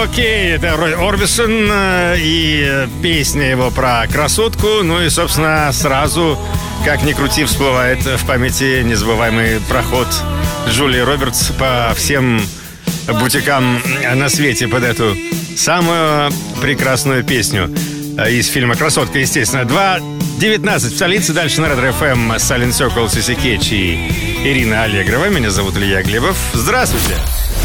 Окей, это Рой Орбисон и песня его про красотку. Ну и, собственно, сразу, как ни крути, всплывает в памяти незабываемый проход Джулии Робертс по всем бутикам на свете под эту самую прекрасную песню из фильма «Красотка», естественно. 2:19 в столице. Дальше на Red FM Silent Circle, Сиси Кетч и Ирина Аллегрова. Меня зовут Илья Глебов. Здравствуйте.